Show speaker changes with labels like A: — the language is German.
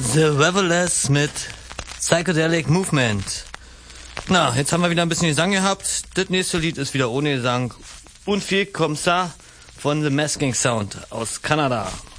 A: The Revelers mit Psychedelic Movement. Na, jetzt haben wir wieder ein bisschen Gesang gehabt. Das nächste Lied ist wieder ohne Gesang. Und viel kommt's da von The Masking Sound aus Kanada.